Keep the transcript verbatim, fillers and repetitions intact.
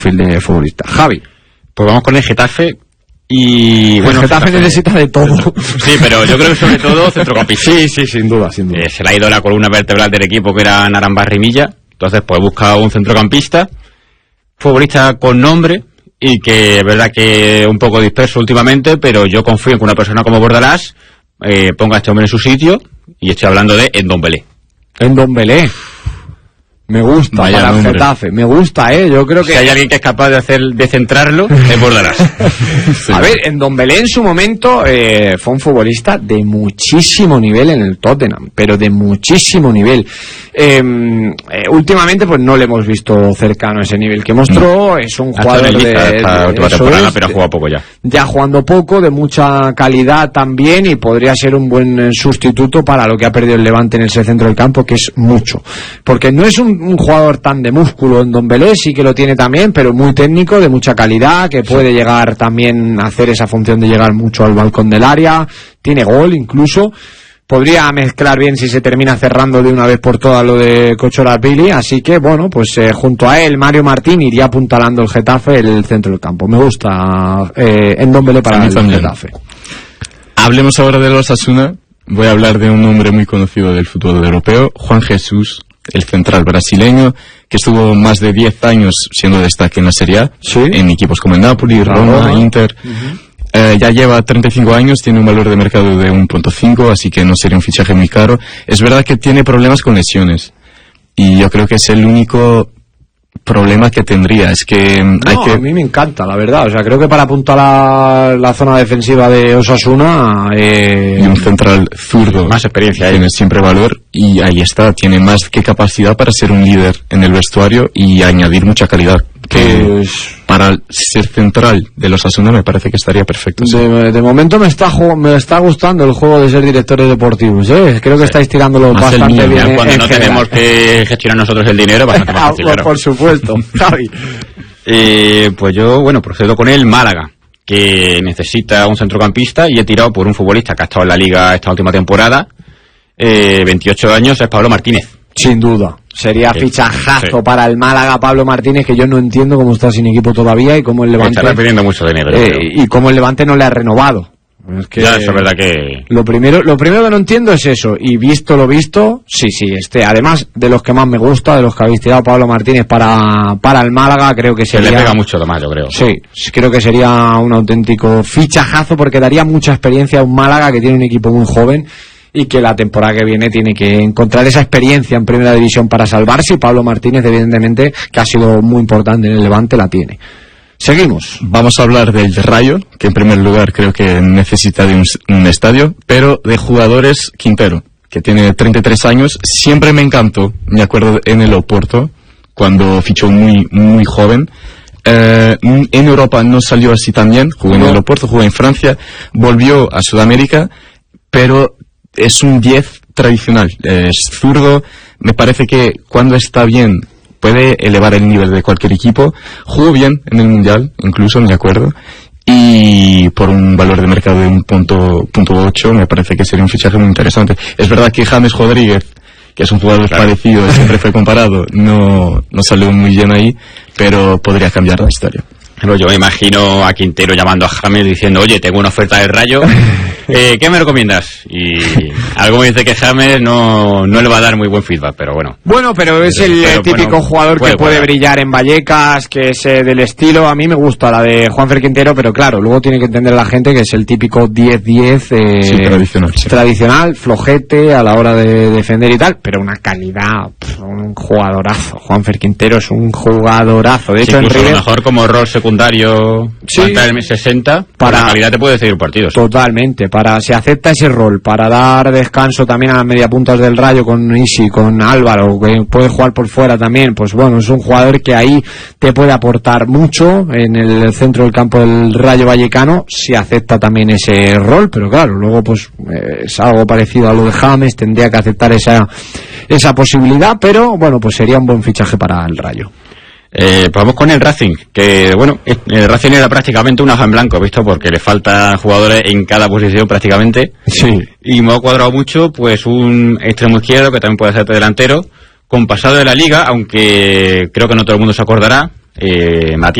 de futbolista. Javi. Pues vamos con el Getafe. Y el bueno, Getafe, Getafe necesita de todo. Sí, pero yo creo que sobre todo centrocampista. Sí, sí, sin duda, sin duda. Eh, se le ha ido la columna vertebral del equipo, que era Narambarri Milla. Entonces, pues busca un centrocampista, futbolista con nombre, y que es verdad que un poco disperso últimamente, pero yo confío en que una persona como Bordalás eh, ponga a este hombre en su sitio, y estoy hablando de Ndombele. Ndombele. Me gusta. Vaya para el nombre. Getafe, me gusta, eh. Yo creo que si hay alguien que es capaz de hacer de centrarlo, es Bordalás. Sí. A ver, Ndombele en su momento eh, fue un futbolista de muchísimo nivel en el Tottenham, pero de muchísimo nivel. Eh, eh, últimamente, pues no le hemos visto cercano a ese nivel que mostró. Es un jugador de, esta de, última temporada, es, pero ha jugado poco ya. Ya jugando poco, de mucha calidad también, y podría ser un buen sustituto para lo que ha perdido el Levante en ese centro del campo, que es mucho. Porque no es un un jugador tan de músculo. Ndombele sí que lo tiene también, pero muy técnico, de mucha calidad, que puede sí. llegar también a hacer esa función de llegar mucho al balcón del área, tiene gol incluso, podría mezclar bien si se termina cerrando de una vez por todas lo de Kocholarvili, así que bueno, pues eh, junto a él Mario Martín iría apuntalando el Getafe el centro del campo. Me gusta eh, Ndombele para el también. Getafe. Hablemos ahora de los Osasuna. Voy a hablar de un nombre muy conocido del fútbol europeo, Juan Jesús, el central brasileño, que estuvo más de diez años siendo destaque en la Serie A, ¿sí? en equipos como el Napoli, Roma, Roma. Inter. Uh-huh. Eh, ya lleva treinta y cinco años, tiene un valor de mercado de uno punto cinco, así que no sería un fichaje muy caro. Es verdad que tiene problemas con lesiones, y yo creo que es el único problema que tendría. Es que no, hay que... a mí me encanta, la verdad. O sea, creo que para apuntar la zona defensiva de Osasuna eh... y un central zurdo, más experiencia, tiene siempre valor, y ahí está, tiene más que capacidad para ser un líder en el vestuario y añadir mucha calidad. Que pues... para ser central de los Osasuna me parece que estaría perfecto. Sí. De, de momento me está me está gustando el juego de ser directores deportivos, ¿eh? Creo que sí. estáis tirándolo más bastante bien. En, cuando en no general. tenemos que gestionar nosotros el dinero, bastante más fácil. Por supuesto, Javi. eh, pues yo, bueno, procedo con el Málaga, que necesita un centrocampista, y he tirado por un futbolista que ha estado en la Liga esta última temporada, eh, veintiocho años, es Pablo Martínez. Sin duda, sería sí, fichajazo sí. para el Málaga, Pablo Martínez, que yo no entiendo cómo está sin equipo todavía y cómo el Levante está pidiendo mucho dinero, eh, y cómo el Levante no le ha renovado. Es que ya, eso es verdad que lo primero, lo primero que no entiendo es eso, y visto lo visto, sí, sí, este, además de los que más me gusta, de los que habéis tirado Pablo Martínez para, para el Málaga, creo que sería... Se le pega mucho lo más, yo creo. Sí, creo que sería un auténtico fichajazo, porque daría mucha experiencia a un Málaga que tiene un equipo muy joven, y que la temporada que viene tiene que encontrar esa experiencia en primera división para salvarse, y Pablo Martínez, evidentemente, que ha sido muy importante en el Levante, la tiene. Seguimos. Vamos a hablar del Rayo, que en primer lugar creo que necesita de un, un estadio, pero de jugadores, Quintero, que tiene treinta y tres años, siempre me encantó, me acuerdo en el Oporto, cuando fichó muy, muy joven. Eh, en Europa no salió así tan bien, jugó no. en el Oporto, jugó en Francia, volvió a Sudamérica, pero es un diez tradicional, es zurdo, me parece que cuando está bien puede elevar el nivel de cualquier equipo, jugó bien en el Mundial, incluso, me acuerdo, y por un valor de mercado de un punto, punto ocho me parece que sería un fichaje muy interesante. Es verdad que James Rodríguez, que es un jugador claro. parecido, siempre fue comparado, no, no salió muy bien ahí, pero podría cambiar la historia. Pero yo me imagino a Quintero llamando a James diciendo, oye, tengo una oferta del Rayo, eh, ¿qué me recomiendas? Y algo me dice que James no, no le va a dar muy buen feedback, pero bueno. Bueno, pero es el pero, típico bueno, jugador puede, que puede puede brillar en Vallecas, que es eh, del estilo, a mí me gusta la de Juanfer Quintero, pero claro, luego tiene que entender la gente que es el típico diez diez eh, sí, tradicional, sí. tradicional, flojete a la hora de defender y tal, pero una calidad, pff, un jugadorazo. Juanfer Quintero es un jugadorazo, de hecho sí, en River, a lo mejor como rol secundario, sí, el sesenta, para la calidad te puede decidir partidos. Totalmente, para si acepta ese rol, para dar descanso también a las mediapuntas del Rayo con Isi, con Álvaro, que puede jugar por fuera también, pues bueno, es un jugador que ahí te puede aportar mucho en el centro del campo del Rayo Vallecano, si acepta también ese rol, pero claro, luego pues eh, es algo parecido a lo de James, tendría que aceptar esa, esa posibilidad, pero bueno, pues sería un buen fichaje para el Rayo. Eh, pues vamos con el Racing, que bueno, el Racing era prácticamente una hoja en blanco, visto, porque le faltan jugadores en cada posición prácticamente. Sí. Y me ha cuadrado mucho, pues un extremo izquierdo, que también puede ser delantero, con pasado de la Liga, aunque creo que no todo el mundo se acordará, eh, Matías